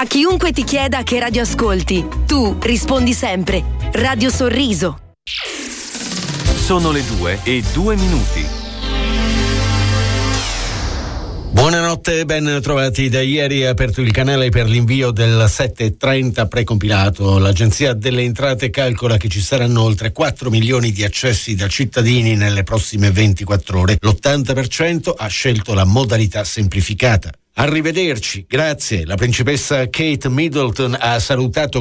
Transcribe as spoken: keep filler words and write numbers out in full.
A chiunque ti chieda che radio ascolti, tu rispondi sempre Radio Sorriso. Sono le due e due minuti. Buonanotte, ben trovati. Da ieri è aperto il canale per l'invio del sette trenta precompilato. L'Agenzia delle Entrate calcola che ci saranno oltre quattro milioni di accessi da cittadini nelle prossime ventiquattro ore. L'ottanta per cento ha scelto la modalità semplificata. Arrivederci, grazie. La principessa Kate Middleton ha salutato